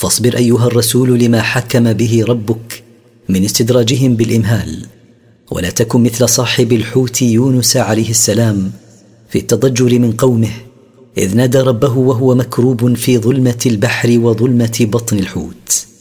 فاصبر أيها الرسول لما حكم به ربك من استدراجهم بالإمهال، ولا تكن مثل صاحب الحوت يونس عليه السلام في التضجر من قومه إذ نادى ربه وهو مكروب في ظلمة البحر وظلمة بطن الحوت.